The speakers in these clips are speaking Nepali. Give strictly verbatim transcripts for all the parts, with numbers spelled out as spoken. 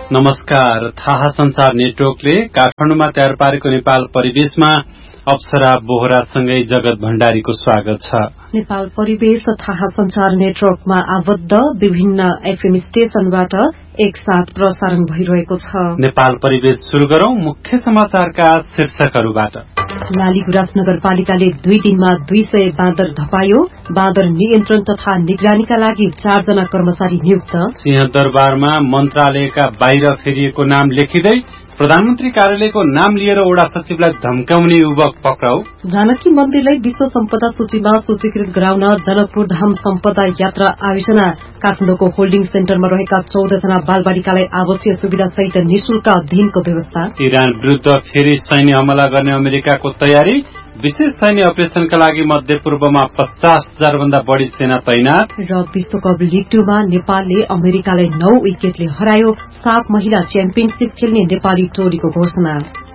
नमस्कार। थाहा संचार नेटवर्कले काठमाडौँमा तयार पारेको नेपाल परिवेशमा अप्सरा बोहरासँगै जगत भण्डारीको स्वागत छ। नेपाल परिवेश थाहा संचार नेटवर्कमा आबद्ध विभिन्न एफएम स्टेशनबाट एकसाथ प्रसारण भइरहेको छ। नेपाल परिवेश शुरू गरौं मुख्य समाचारका शीर्षकहरूबाट। लालीगुराँस नगरपालिकाले दुई दिनमा दुई सय बाँदर धपायो। बाँदर नियन्त्रण तथा निगरानीका लागि चारजना कर्मचारी नियुक्त। सिंहदरबारमा मन्त्रालयका बाहिर फेरिएको नाम लेखिँदै प्रधानमन्त्री कार्यालयको नाम लिएर वडा सचिवलाई धम्काउने युवक पक्राउ। जानकी मन्दिरलाई विश्व सम्पदा सूचीमा सूचीकृत गराउन जनकपुर धाम सम्पदा यात्रा आयोजना। काठमाडौँको होल्डिङ सेन्टरमा रहेका चौध जना बालबालिकालाई आवश्यक सुविधा सहित निशुल्क अध्ययनको व्यवस्था। इरान विरूद्ध फेरि सैन्य हमला गर्ने अमेरिकाको तयारी। विशेष सैन्य अपरेशनका लागि मध्यपूर्वमा पचास हजार भन्दा बढ़ी सेना तैनात। र विश्वकप लिग टूमा नेपालले अमेरिकालाई नौ विकेटले हरायो। साफ महिला च्याम्पियनशीप खेल्ने नेपाली टोलीको घोषणा।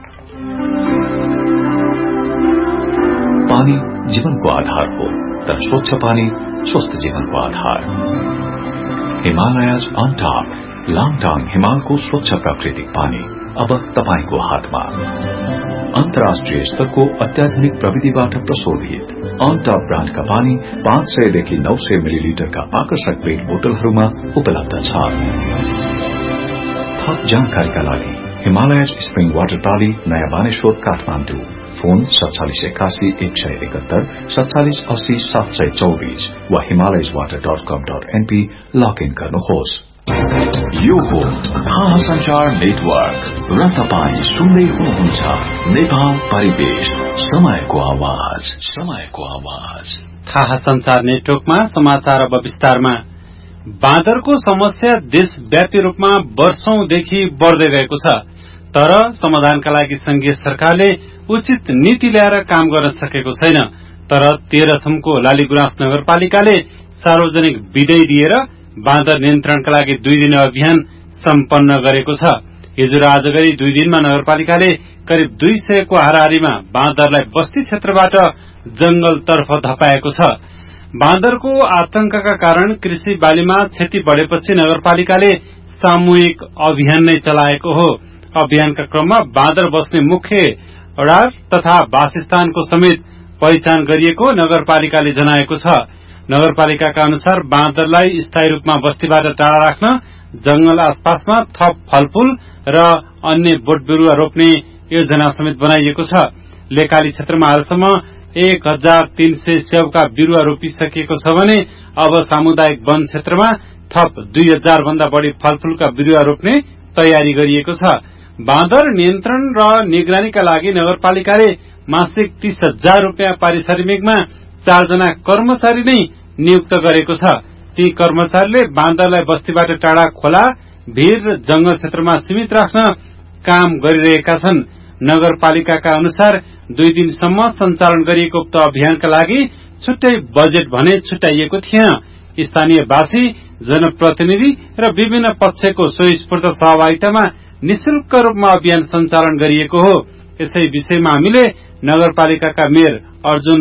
पानी जीवनको आधार हो, तर स्वच्छ पानी स्वस्थ जीवनको आधार। हिमालयज अन टप लाङटाङ हिमालको स्वच्छ प्राकृतिक पानी अब तपाईको हातमा। अन्तर्राष्ट्रिय स्तरको अत्याधुनिक प्रविधिबाट प्रशोधित अन टप ब्रान्डका पानी पाँच सय देखि नौ सय मिलिलिटरका आकर्षक पेट बोतलहरूमा उपलब्ध छ। थप जानकारीका लागि हिमालयज स्प्रिङ वाटर प्राली नयाँ बानेश्वर काठमाडौँ। फोन सत्तालिस एकासी एक सय एकहत्तर सत्तालिस अस्सी सात सय चौबीस वा हिमालयज वाटर डट कम डट एनपी लगइन गर्नुहोस्। यो हो थाहा संचार नेटवर्क र तपाईँ सुन्दै हुनुहुन्छ नेपाल परिवेश, समयको आवाज समयको आवाज। थाहा संचार नेटवर्कमा समाचार अब विस्तारमा। बाँदरको समस्या देशव्यापी रूपमा वर्षौंदेखि बढ़दै गएको छ, तर समाधानका लागि संघीय सरकारले उचित नीति ल्याएर काम गर्न सकेको छैन। तर तेह्रथुमको लालीगुराँस नगरपालिकाले सार्वजनिक विदाई दिएर बाँदर नियन्त्रणका लागि दुई दिने अभियान सम्पन्न गरेको छ। हिजो र आज गरी दुई दिनमा नगरपालिकाले करिब दुई सयको हाराहारीमा बाँदरलाई बस्ती क्षेत्रबाट जंगलतर्फ धपाएको छ। बाँदरको आतंकका कारण कृषि बालीमा क्षति बढ़ेपछि नगरपालिकाले सामूहिक अभियान नै चलाएको हो। अभियानका क्रममा बाँदर बस्ने मुख्य अडार तथा वासस्थानको समेत पहिचान गरिएको नगरपालिकाले जनाएको छ। नगरपालिकाका अनुसार बाँदरलाई स्थायी रूपमा बस्तीबाट टाढा राख्न जंगल आसपासमा थप फलफूल र अन्य बोट बिरूवा रोप्ने योजना समेत बनाइएको छ। लेकाली क्षेत्रमा हालसम्म एक हजार तीन सय स्याउका बिरूवा रोपिसकिएको छ भने अब सामुदायिक वन क्षेत्रमा थप दुई हजार भन्दा बढ़ी फलफूलका बिरूवा रोप्ने तयारी गरिएको छ। बाँदर नियन्त्रण र निगरानीका लागि नगरपालिकाले मासिक तीस हजार रूपियाँ पारिश्रमिकमा चारजना कर्मचारी नै नियुक्त गरेको छ। ती कर्मचारीले बाँदरलाई बस्तीबाट टाढा खोला भीर र जंगल क्षेत्रमा सीमित राख्न काम गरिरहेका छन्। नगरपालिकाका अनुसार दुई दिनसम्म सञ्चालन गरिएको उक्त अभियानका लागि छुट्टै बजेट भने छुट्याइएको थिएन। स्थानीयवासी, जनप्रतिनिधि र विभिन्न पक्षको स्वस्फूर्त सहभागितामा निशुल्क रूपमा अभियान सञ्चालन गरिएको हो। यसै विषयमा हामीले नगरपालिकाका मेयर अर्जुन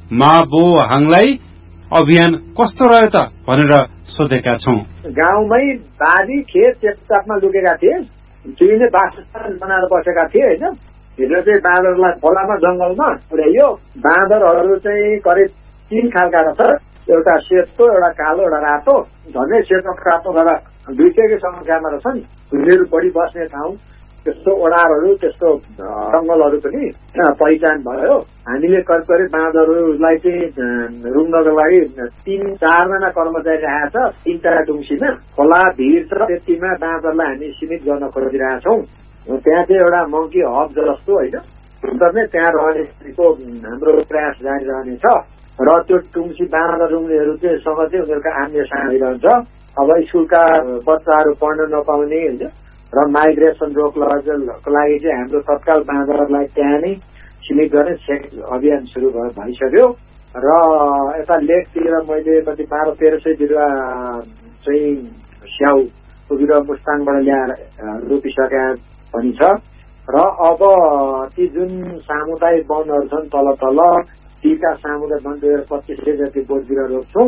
माबोहाङलाई अभियान कस्तो रह्यो त भनेर सोधेका छौं। गाउँमै बारी खेत चेपचापमा लुकेका थिए, तिनीले वासस्थान बनाएर बसेका थिए होइन। हिजो चाहिँ बाँदरलाई खोलामा जंगलमा पुर्याइयो। बाँदरहरू चाहिँ करिब तीन खालका रहेछ, एउटा सेतो, एउटा कालो, एउटा रातो। झन्डै सेतो रातो र दुईटैको संख्यामा रहेछन्। उनीहरू बढी बस्ने ठाउँ, त्यस्तो ओडारहरू, त्यस्तो जंगलहरू पनि पहिचान भयो। हामीले करिब करिब बाँदरहरूलाई चाहिँ रुङ्नको लागि तीन चारजना कर्मचारी राखेको छ। तीनवटा डुङ्सीमा खोला भिर र त्यतिमा बाँदरलाई हामी सीमित गर्न खोजिरहेका छौँ। त्यहाँ चाहिँ एउटा मंकी हब जस्तो होइन, नै त्यहाँ रहनेको हाम्रो प्रयास जारी रहनेछ। र त्यो टुङ्सी बाँदर रुङ्नेहरू चाहिँ सँग चाहिँ उनीहरूको आम्य साँधिरहन्छ। अब स्कुलका बच्चाहरू पढ्न नपाउने होइन र माइग्रेसन रोक लगाउनको लागि चाहिँ हाम्रो तत्काल बाँदरलाई त्यहाँ नै सीमित गर्ने अभियान सुरु भइसक्यो। र यता लेकतिर मैले कति बाह्र तेह्र सय बिरुवा चाहिँ स्याउको बिरुवा मुस्ताङबाट ल्याएर रोपिसकेका पनि छ। र अब ती जुन सामुदायिक वनहरू छन् तल तल तीका सामुदायिक वन दुई हजार पच्चिस सय जति बोट बिरुवा रोप्छौँ।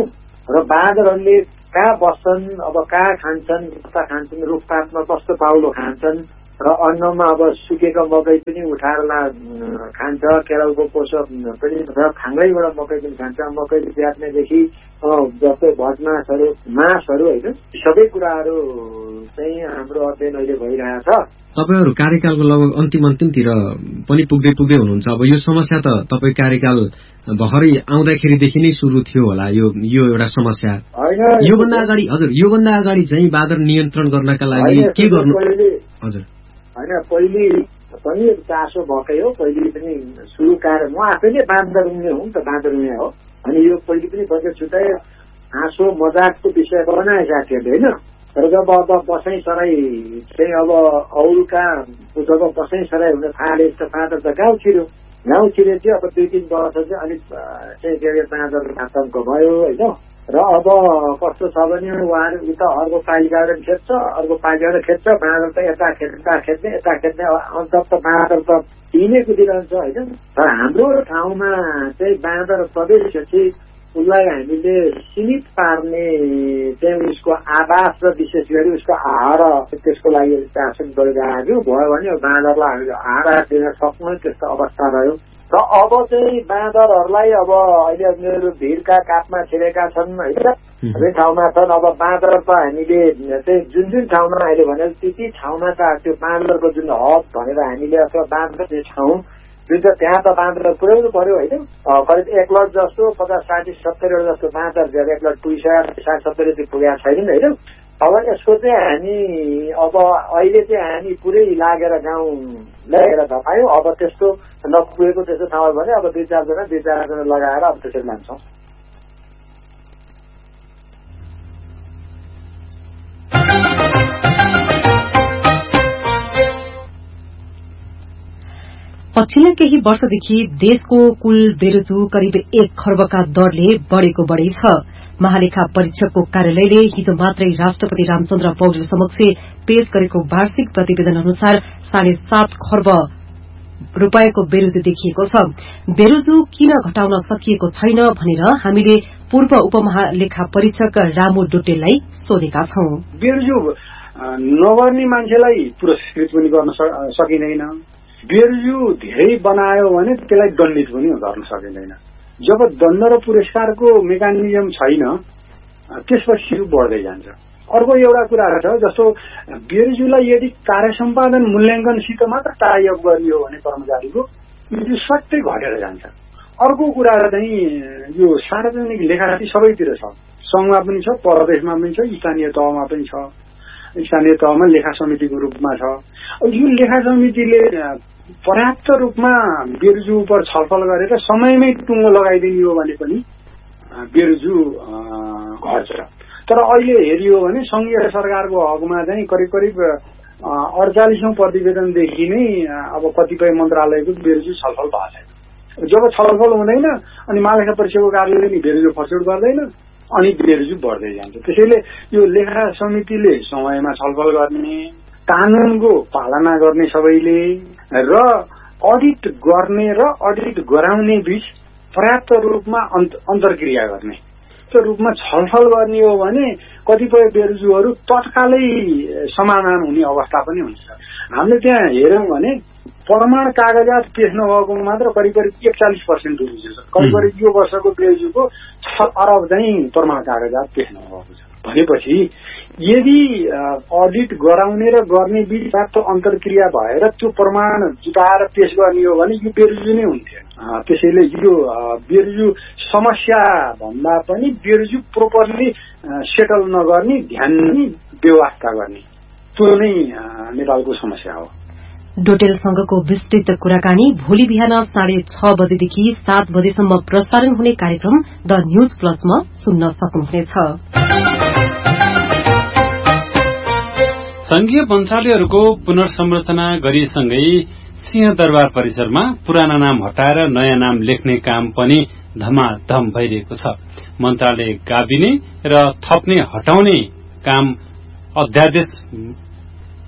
र बाँदरहरूले कहाँ बस्छन्, अब कहाँ खान्छन्, कता खान्छन्, रुखपातमा कस्तो पाउलो खान्छन् र अन्नमा अब सुकेको मकै पनि उठाएर खान्छ, केराउको कोसो पनि खाङ्गैबाट मकै पनि खान्छ, मकै ब्याट्नेदेखि जस्तै भटमासहरू, मासहरू होइन, सबै कुराहरू चाहिँ हाम्रो अध्ययन अहिले भइरहेछ। तपाईहरू कार्यकालको लगभग अन्तिम अन्तिमतिर पनि पुग्दै पुग्दै हुनुहुन्छ। अब यो समस्या त तपाईँ कार्यकाल भर्खरै आउँदाखेरिदेखि नै सुरु थियो होला यो यो एउटा समस्या। योभन्दा अगाडि हजुर योभन्दा अगाडि चाहिँ बाँदर नियन्त्रण गर्नका लागि के गर्नु? हजुर होइन, पहिले पनि चासो भएकै हो, पहिले पनि सुरु कार्य म आफैले बाँदर उड्ने हुँ त, बाँदर उड्ने हो। अनि यो पहिले पनि बजेट छुट्टै हाँसो मजाकको विषय बनाए साथीहरूले होइन। तर जब अब बसाइ सराई चाहिँ अब औलका जब बसाइ सराई हुन थाले त बाँदर त गाउँ छिर्यो, गाउँ छिरे चाहिँ अब दुई तिन वर्ष चाहिँ अलिक चाहिँ के अरे बाँदर आतङ्क भयो होइन। र अब कस्तो छ भने उहाँहरू उता अर्को पालिकाबाट खेद्छ, अर्को पालिकाबाट खेद्छ, बाँदर त यता खेद्दा खेद्ने यता खेद्ने, अन्त त बाँदर त दिनै कुदिरहन्छ होइन। तर हाम्रो ठाउँमा चाहिँ बाँदर प्रवेशपछि उसलाई हामीले सीमित पार्ने चाहिँ उसको आवास र विशेष गरी उसको आहार त्यसको लागि शासन गरिरहेको भयो भने बाँदरलाई हामीले आहार दिन सक्नु त्यस्तो अवस्था रह्यो। र अब चाहिँ बाँदरहरूलाई अब अहिले मेरो भिरका काठमा छिरेका छन् होइन, सबै ठाउँमा छन्। अब बाँदर त हामीले चाहिँ जुन जुन ठाउँमा अहिले भने त्यति ठाउँमा त त्यो बाँदरको जुन हब भनेर हामीले अथवा बाँदर ठाउँ जुन चाहिँ त्यहाँ त बाँदर पुर्याउनु पर्यो होइन। करिब एक लट जस्तो पचास साठी सत्तरीवटा जस्तो बाँदर एक लट पुगिसकेर साठी सत्तरी चाहिँ पुगेका छैनन् होइन। अब यसको चाहिँ हामी अब अहिले चाहिँ हामी पुरै लागेर गाउँ ल्याएर धपायौँ। अब त्यस्तो नपुगेको त्यस्तो ठाउँमा भने अब दुई चारजना दुई चारजना लगाएर अब त्यसरी लान्छौँ। पछिल्ला केही वर्षदेखि देशको कुल बेरोजु करिब एक खर्बका दरले बढ़ेको बढ़ै छ। महालेखा परीक्षकको कार्यालयले हिजो मात्रै राष्ट्रपति रामचन्द्र पौडेल समक्ष पेश गरेको वार्षिक प्रतिवेदन अनुसार साढे सात खर्ब रूपियाँको बेरोजु देखिएको छ। बेरोजु किन घटाउन सकिएको छैन भनेर हामीले पूर्व उपमहालेखा परीक्षक रामु डोटेललाई सोधेका छौं। बेरोजु नगर्ने मान्छेलाई पुरस्कृत पनि गर्न सकिँदैन, बेरोजु धेरै बनायो भने त्यसलाई दण्डित पनि गर्न सकिँदैन। जब दण्ड र पुरस्कारको मेकानिजम छैन त्यसपछि बढ्दै जान्छ। अर्को एउटा कुरा छ, जस्तो बेरोजुलाई यदि कार्य सम्पादन मूल्याङ्कनसित मात्र टाइअप गरियो भने कर्मचारीको यो सट्टै घटेर जान्छ। अर्को कुरा चाहिँ यो सार्वजनिक लेखासी सबैतिर छ, संघमा पनि छ, प्रदेशमा पनि छ, स्थानीय तहमा पनि छ। स्थानीय तहमा लेखा समितिको रूपमा छ। यो लेखा समितिले पर्याप्त रूपमा बेरोजु उप छलफल गरेर समयमै टुङ्गो लगाइदिने हो भने पनि बेरोजु घट्छ। तर अहिले हेरियो भने संघीय सरकारको हकमा चाहिँ करिब करिब अडचालिसौं प्रतिवेदनदेखि नै अब कतिपय मन्त्रालयको बेरोजु छलफल भएको छैन। जब छलफल हुँदैन अनि महालेखा परीक्षकको कार्यालयले नि बेरोजु फर्स्यौट गर्दैन अनि बेरोजु बढ्दै जान्छ। त्यसैले यो लेखा समितिले समयमा छलफल गर्ने, कानूनको पालना गर्ने सबैले र अडिट गर्ने र अडिट गराउने बीच पर्याप्त रूपमा अन्तर्क्रिया गर्ने त्यो रूपमा छलफल गर्ने हो भने कतिपय बेरोजुहरू तत्कालै समाधान हुने अवस्था पनि हुन्छ। हामीले त्यहाँ हेर्यौं भने प्रमाण कागजात पेश नभएको मात्र करिब करिब एकचालिस पर्सेन्ट बेरोजु छ। करिब करिब यो वर्षको बेरोजुको छ अरब चाहिँ प्रमाण कागजात पेश नभएको छ। भनेपछि यदि अडिट गराउने र गर्ने बीच पर्याप्त अन्तर्क्रिया भएर त्यो प्रमाण जुटाएर पेश गर्ने हो भने यो बेरोजु नै हुन्थ्यो। त्यसैले यो बेरोजु समस्या भन्दा पनि बेरोजु प्रोपरली सेटल नगर्ने, ध्यान नै व्यवस्था गर्ने, त्यो नै नेपालको समस्या हो। डोटेलसँगको विस्तृत कुराकानी भोलि बिहान साढे छ बजेदेखि सात बजेसम्म प्रसारण हुने कार्यक्रम द न्यूज प्लसमा सुन्न सक्नुहुनेछ। संघीय मन्त्रालयहरूको पुनर्संरचना गरिसँगै सिंहदरबार परिसरमा पुराना नाम हटाएर नयाँ नाम लेख्ने काम पनि धमाधम भइरहेको छ। मन्त्रालय गाभिने र थप्ने हटाउने काम अध्यादेश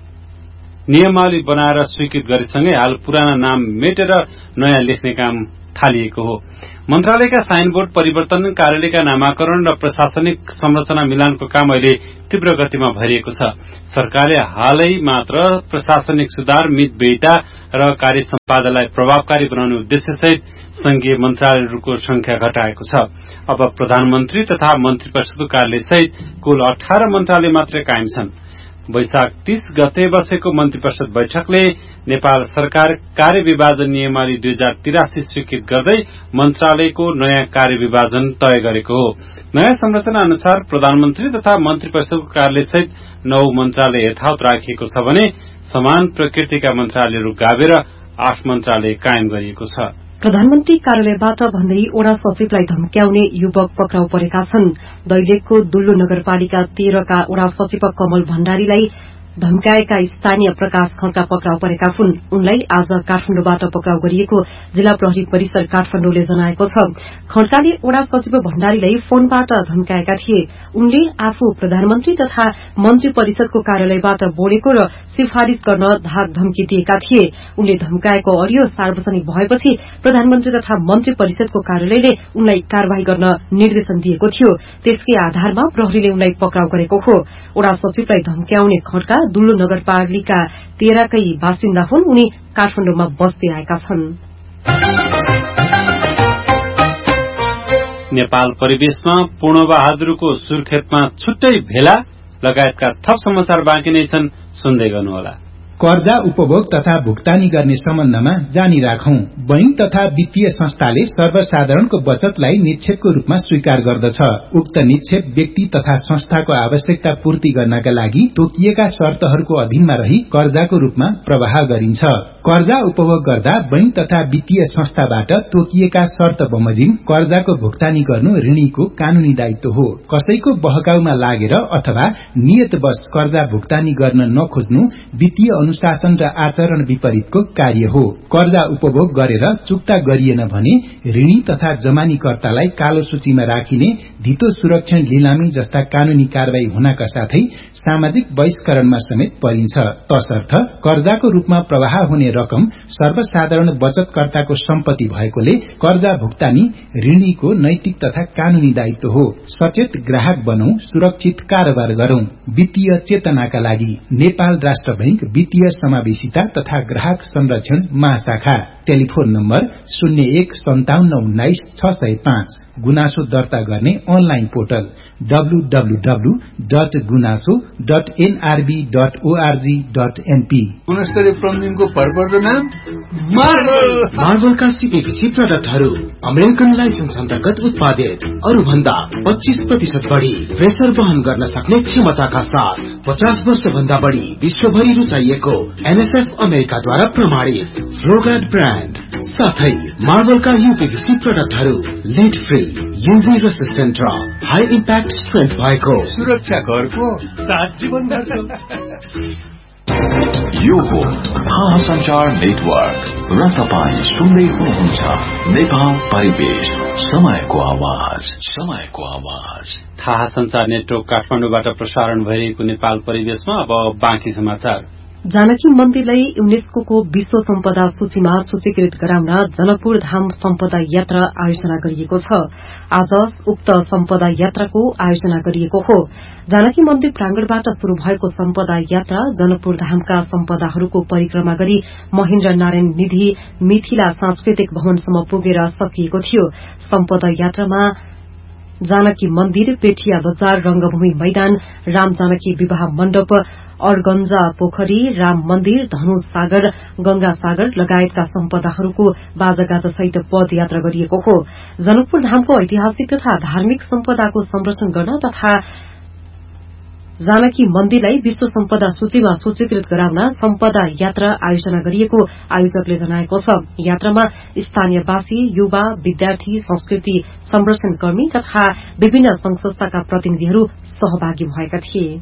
नियमावली बनाएर स्वीकृत गरेसँगै हाल पुराना नाम मेटेर नयाँ लेख्ने काम थालिएको हो। मन्त्रालयका साइनबोर्ड परिवर्तन, कार्यालयका नामाकरण र प्रशासनिक संरचना मिलानको काम अहिले तीव्र गतिमा भइरहेको छ। सरकारले हालै मात्र प्रशासनिक सुधार, मितव्ययिता र कार्य सम्पादनलाई प्रभावकारी बनाउने उद्देश्यसहित संघीय मन्त्रालयहरूको संख्या घटाएको छ। अब प्रधानमन्त्री तथा मन्त्री परिषदको कार्यालय सहित कुल अठारह मन्त्रालय मात्रै कायम छन्। वैशाख तीस गते बसेको मन्त्री परिषद बैठकले नेपाल सरकार कार्य विभाजन नियमावली दुई हजार तिरासी स्वीकृत गर्दै मन्त्रालयको नयाँ कार्य विभाजन तय गरेको हो। नयाँ संरचना अनुसार प्रधानमन्त्री तथा मन्त्री परिषदको कार्यालय सहित नौ मन्त्रालय यथावत राखिएको छ भने समान प्रकृतिका मन्त्रालयहरू गाभेर आठ मन्त्रालय कायम गरिएको छ। प्रधानमन्त्री कार्यालयबाट भन्दै ओडा सचिवलाई धम्क्याउने युवक पक्राउ परेका छन्। दैलेखको दुल्लु नगरपालिका तेह्रका ओडा सचिव कमल भण्डारीलाई धम्काएका स्थानीय प्रकाश खड्का पक्राउ परेका हुन्। उनलाई आज काठमाडौँबाट पक्राउ गरिएको जिल्ला प्रहरी परिसर काठमाडौँले जनाएको छ। खड्काले ओडा सचिव भण्डारीलाई फोनबाट धम्काएका थिए। उनले आफू प्रधानमन्त्री तथा मन्त्री परिषदको कार्यालयबाट बोलेको र सिफारिश गर्न धाक धम्की दिएका थिए। उनले धम्काएको अडियो सार्वजनिक भएपछि प्रधानमन्त्री तथा मन्त्री परिषदको कार्यालयले उनलाई कार्यवाही गर्न निर्देशन दिएको थियो। त्यसकै आधारमा प्रहरीले उनलाई पक्राउ गरेको हो। ओडा सचिवलाई धम्क्याउने खड्का दुल्लु नगरपालिका तेह्रकै बासिन्दा हुन्। उनी काठमाडौँमा बस्दै आएका छन्। नेपाल परिवेशमा पूर्णबहादुरको सुर्खेतमा छुट्टै भेला लगायतका थप समाचार बाँकी नै छन्, सुन्दै गर्नुहोला। कर्जा उपभोग तथा भुक्तानी गर्ने सम्बन्धमा जानी राखौं। बैंक तथा वित्तीय संस्थाले सर्वसाधारणको बचतलाई निक्षेपको रूपमा स्वीकार गर्दछ। उक्त निक्षेप व्यक्ति तथा संस्थाको आवश्यकता पूर्ति गर्नका लागि तोकिएका शर्तहरूको अधीनमा रही कर्जाको रूपमा प्रवाह गरिन्छ। कर्जा उपभोग गर्दा बैंक तथा वित्तीय संस्थाबाट तोकिएका शर्त बमोजिम कर्जाको भुक्तानी गर्नु ऋणीको कानूनी दायित्व हो। कसैको बहकाउमा लागेर अथवा नियतवश कर्जा भुक्तानी गर्न नखोज्नु वित्तीय अनुशासन र आचरण विपरीतको कार्य हो। कर्जा उपभोग गरेर चुक्ता गरिएन भने ऋणी तथा जमानीकर्तालाई कालो सूचीमा राखिने, धितो सुरक्षण लिलामी जस्ता कानूनी कार्यवाही हुनका साथै सामाजिक बहिष्करणमा समेत परिन्छ। तसर्थ कर्जाको रूपमा प्रवाह हुने रकम सर्वसाधारण बचतकर्ताको सम्पत्ति भएकोले कर्जा भुक्तानी ऋणीको नैतिक तथा कानूनी दायित्व हो। सचेत ग्राहक बनौं, सुरक्षित कारोबार गरौं। वित्तीय चेतनाका लागि नेपाल राष्ट्र बैंक वित्तीय समावेशिता तथा ग्राहक संरक्षण महाशाखा। टेलिफोन नम्बर शून्य एक सन्ताउन्न उन्नाइस छ सय पाँच। गुनासो दर्ता गर्ने online portal W W W dot गुनासो dot NRB dot ORG dot NP. गुणस्तरीय प्लम्बिङको भरपर्दो नाम मार्बल। मार्बलका सीपीभीसी प्रडक्टहरू अमेरिकन लाइसेन्स अन्तर्गत उत्पादित, अरू भन्दा पच्चीस प्रतिशत बढ़ी प्रेसर वहन गर्न सक्ने क्षमताका साथ पचास वर्ष भन्दा बढ़ी विश्वभरि रुचाइएको एनएसएफ अमेरिकाद्वारा प्रमाणित फ्लोगार्ड ब्रान्ड साथै मार्बलका यूपीभीसी प्रोडक्टहरू लेड फ्री, यूभी रेसिस्टेन्ट र हाई इम्प्याक्ट स्ट्रेन्थ भएको सुरक्षा घरको सात जीवन गर्छ। यो हो थाहा संचार नेटवर्क र तपाईँ सुन्दै हुनुहुन्छ नेपाल परिवेश, समयको आवाज, समयको आवाज। थाहा संचार नेटवर्क काठमाडौँबाट प्रसारण भइरहेको नेपाल परिवेशमा अब बाँकी समाचार। जानकी मन्दिरलाई युनेस्को विश्व सम्पदा सूचीमा सूचीकृत गराउन जनकपुर धाम सम्पदा यात्रा आयोजना गरिएको छ। आज उक्त सम्पदा यात्राको आयोजना गरिएको हो। जानकी मन्दिर प्रांगणबाट शुरू भएको सम्पदा यात्रा जनकपुर धामका सम्पदाहरूको परिक्रमा गरी महेन्द्र नारायण निधि मिथिला सांस्कृतिक भवनसम्म पुगेर सकिएको थियो। सम्पदा यात्रामा जानकी मन्दिर, पेठिया बजार, रंगभूमि मैदान, राम जानकी विवाह मण्डप, अरगंजा पोखरी, राम मन्दिर, धनु सागर, गंगा सागर लगायतका सम्पदाहरूको बाजागाजा सहित पदयात्रा गरिएको हो। जनकपुर धामको ऐतिहासिक तथा धार्मिक सम्पदाको संरक्षण गर्न तथा जानकी मन्दिरलाई विश्व सम्पदा सूचीमा सूचीकृत गराउन सम्पदा यात्रा आयोजना गरिएको आयोजकले जनाएको छ। यात्रामा स्थानीयवासी, युवा, विद्यार्थी, संस्कृति संरक्षण कर्मी तथा विभिन्न संघ संस्थाका प्रतिनिधिहरू सहभागी भएका थिए।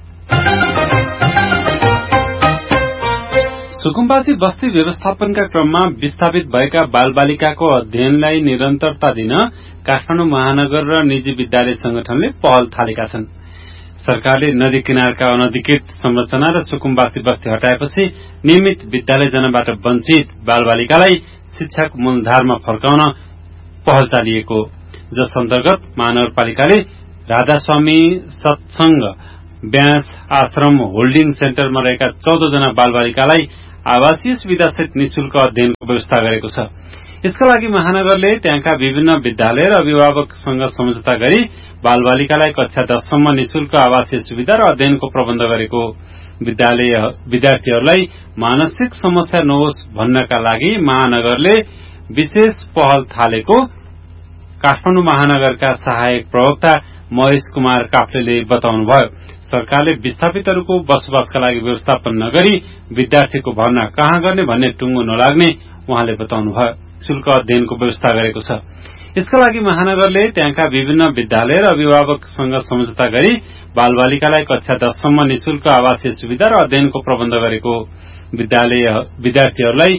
सुकुम्बासी बस्ती व्यवस्थापनका क्रममा विस्थापित भएका बालबालिकाको अध्ययनलाई निरन्तरता दिन काठमाडौँ महानगर र निजी विद्यालय संगठनले पहल थालेका छन्। सरकारले नदी किनारका अनधिकृत संरचना र सुकुम्बासी बस्ती हटाएपछि नियमित विद्यालय जानबाट वञ्चित बालबालिकालाई शिक्षाको मूलधारमा फर्काउन पहल चालिएको, जस अन्तर्गत महानगरपालिकाले राधास्वामी सत्संग ब्यास आश्रम होल्डिङ सेन्टरमा रहेका चौध जना बालबालिकालाई आवासीय सुविधासहित निशुल्क अध्ययनको व्यवस्था गरेको छ। यसका लागि महानगरले त्यहाँका विभिन्न विद्यालय र अभिभावकसँग सम्झौता गरी बालबालिकालाई कक्षा दससम्म निशुल्क आवासीय सुविधा र अध्ययनको प्रबन्ध गरेको। विद्यालय विद्यार्थीहरूलाई मानसिक समस्या नहोस् भन्नका लागि महानगरले विशेष पहल थालेको काठमाडौँ महानगरका सहायक प्रवक्ता महेश कुमार काफ्लेले बताउनुभयो। सरकारले विस्थापितहरूको बसोबासका लागि व्यवस्थापन नगरी विद्यार्थीको भर्ना कहाँ गर्ने भन्ने टुङ्गो नलाग्ने उहाँले बताउनुभयो। शुल्क अध्ययनको व्यवस्था गरेको छ। यसका लागि महानगरले त्यहाँका विभिन्न विद्यालय र अभिभावकसँग सम्झौता गरी बालबालिकालाई कक्षा दससम्म निशुल्क आवासीय सुविधा र अध्ययनको प्रबन्ध गरेको। विद्यालय विद्यार्थीहरूलाई